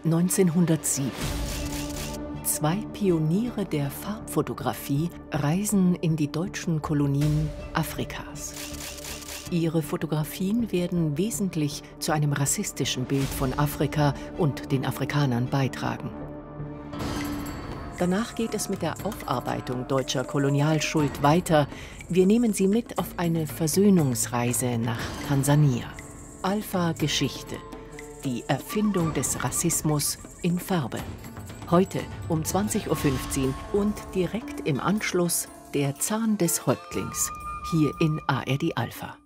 1907. Zwei Pioniere der Farbfotografie reisen in die deutschen Kolonien Afrikas. Ihre Fotografien werden wesentlich zu einem rassistischen Bild von Afrika und den Afrikanern beitragen. Danach geht es mit der Aufarbeitung deutscher Kolonialschuld weiter. Wir nehmen Sie mit auf eine Versöhnungsreise nach Tansania. Alpha Geschichte. Die Erfindung des Rassismus in Farbe. Heute um 20:15 Uhr und direkt im Anschluss der Zahn des Häuptlings hier in ARD Alpha.